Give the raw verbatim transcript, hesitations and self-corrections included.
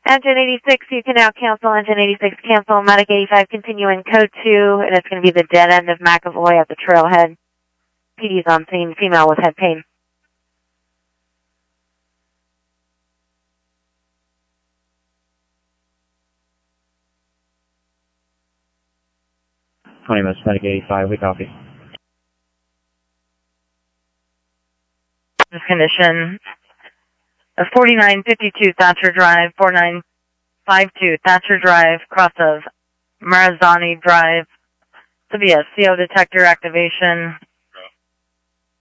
Engine eighty-six, you can now cancel. Engine eighty-six, cancel. Medic eighty-five, continue in code two, and it's going to be the dead end of McAvoy at the trailhead. P D's on scene, female with head pain. twenty minutes, Medic eighty-five, we copy. This condition, forty-nine fifty-two Thatcher Drive, forty-nine fifty-two Thatcher Drive, cross of Marazani Drive. To be a C O detector activation,